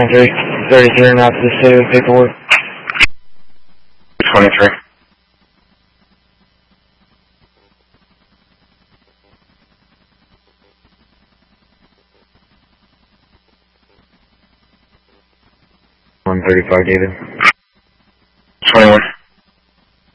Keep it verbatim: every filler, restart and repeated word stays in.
thirty-three now to the city with paperwork. twenty-three. one thirty-five, David.